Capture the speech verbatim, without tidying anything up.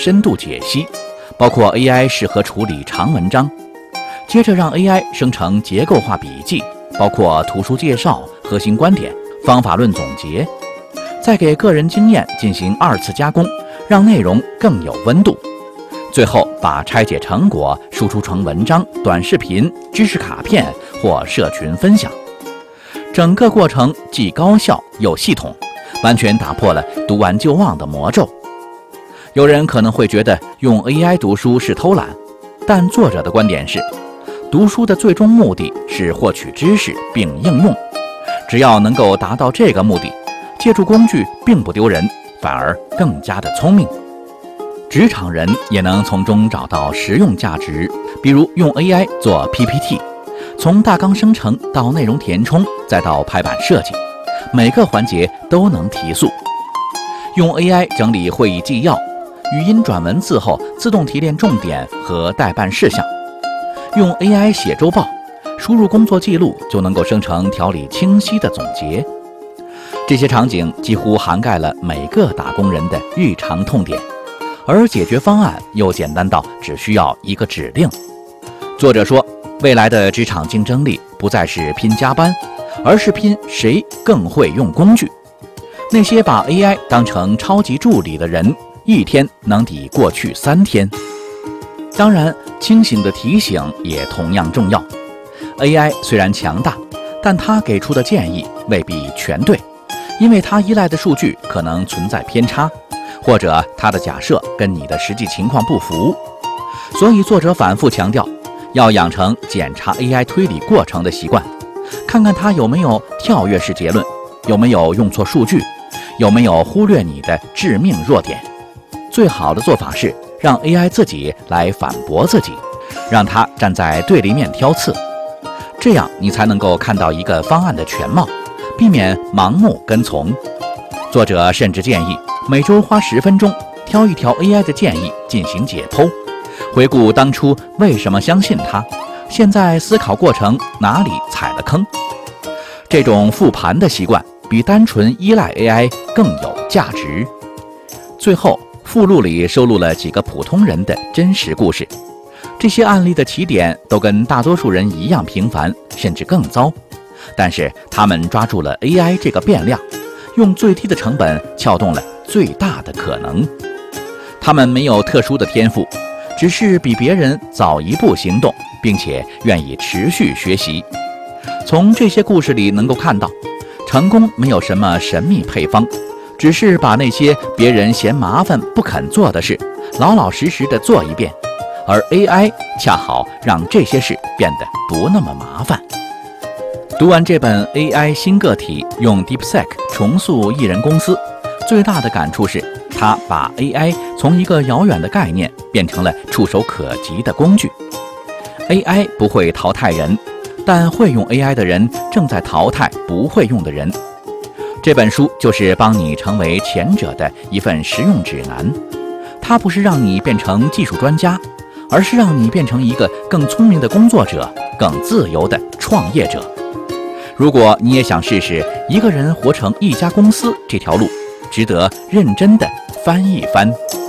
深度解析，包括 A I 适合处理长文章，接着让 A I 生成结构化笔记，包括图书介绍、核心观点、方法论总结，再给个人经验进行二次加工，让内容更有温度。最后把拆解成果输出成文章、短视频、知识卡片或社群分享。整个过程既高效又系统，完全打破了读完就忘的魔咒。有人可能会觉得用 A I 读书是偷懒，但作者的观点是，读书的最终目的是获取知识并应用，只要能够达到这个目的，借助工具并不丢人，反而更加的聪明。职场人也能从中找到实用价值，比如用 A I 做 P P T， 从大纲生成到内容填充，再到排版设计，每个环节都能提速。用 A I 整理会议纪要，语音转文字后自动提炼重点和待办事项。用 A I 写周报，输入工作记录就能够生成条理清晰的总结。这些场景几乎涵盖了每个打工人的日常痛点，而解决方案又简单到只需要一个指令。作者说，未来的职场竞争力不再是拼加班，而是拼谁更会用工具。那些把 A I 当成超级助理的人，一天能抵过去三天。当然，清醒的提醒也同样重要。A I 虽然强大，但它给出的建议未必全对，因为它依赖的数据可能存在偏差，或者它的假设跟你的实际情况不符。所以作者反复强调，要养成检查 A I 推理过程的习惯，看看它有没有跳跃式结论，有没有用错数据，有没有忽略你的致命弱点。最好的做法是让 A I 自己来反驳自己，让它站在对立面挑刺，这样你才能够看到一个方案的全貌，避免盲目跟从。作者甚至建议每周花十分钟挑一条 A I 的建议进行解剖，回顾当初为什么相信它，现在思考过程哪里踩了坑。这种复盘的习惯比单纯依赖 A I 更有价值。最后，附录里收录了几个普通人的真实故事，这些案例的起点都跟大多数人一样平凡，甚至更糟，但是他们抓住了 A I 这个变量，用最低的成本撬动了最大的可能。他们没有特殊的天赋，只是比别人早一步行动，并且愿意持续学习。从这些故事里能够看到，成功没有什么神秘配方，只是把那些别人嫌麻烦不肯做的事老老实实的做一遍，而 A I 恰好让这些事变得不那么麻烦。读完这本 A I 新个体用 DeepSeek 重塑艺人公司，最大的感触是它把 A I 从一个遥远的概念变成了触手可及的工具。 A I 不会淘汰人，但会用 A I 的人正在淘汰不会用的人。这本书就是帮你成为前者的一份实用指南，它不是让你变成技术专家，而是让你变成一个更聪明的工作者，更自由的创业者。如果你也想试试一个人活成一家公司这条路，值得认真的翻一翻。